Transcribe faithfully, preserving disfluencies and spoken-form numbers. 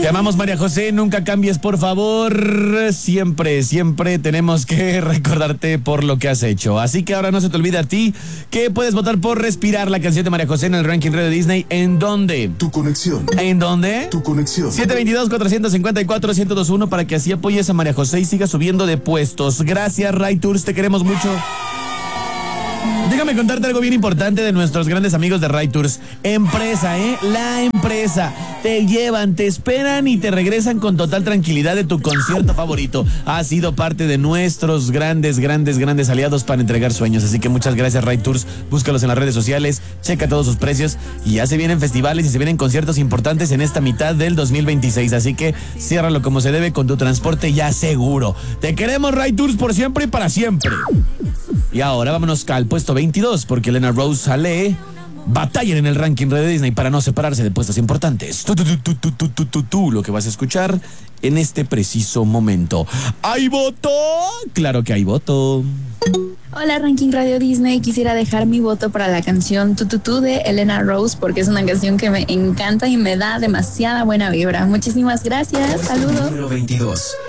Te amamos, María José, nunca cambies, por favor. Siempre, siempre tenemos que recordarte por lo que has hecho. Así que ahora no se te olvide a ti que puedes votar por Respirar, la canción de María José en el ranking Radio Disney. ¿En dónde? Tu conexión. ¿En dónde? Tu conexión. siete dos dos, cuatro cinco cuatro, uno cero dos uno para que así apoyes a María José y siga subiendo de puestos. Gracias, Ray Tours, te queremos mucho. Déjame contarte algo bien importante de nuestros grandes amigos de Ray Tours. Empresa, ¿eh? La empresa. Te llevan, te esperan y te regresan con total tranquilidad de tu concierto favorito. Ha sido parte de nuestros grandes, grandes, grandes aliados para entregar sueños. Así que muchas gracias, Ray Tours. Búscalos en las redes sociales, checa todos sus precios. Y ya se vienen festivales y se vienen conciertos importantes en esta mitad del dos mil veintiséis. Así que ciérralo como se debe con tu transporte ya seguro. Te queremos, Ray Tours, por siempre y para siempre. Y ahora vámonos al puesto veintidós, porque Elena Rose sale. Batallan en el ranking de Disney para no separarse de puestos importantes. Tú, tú, tú, tú, tú, tú, tú, tú, tú, lo que vas a escuchar en este preciso momento. ¿Hay voto? Claro que hay voto. Hola, Ranking Radio Disney. Quisiera dejar mi voto para la canción Tu Tu Tu de Elena Rose, porque es una canción que me encanta y me da demasiada buena vibra. Muchísimas gracias. Saludos. Número veintidós.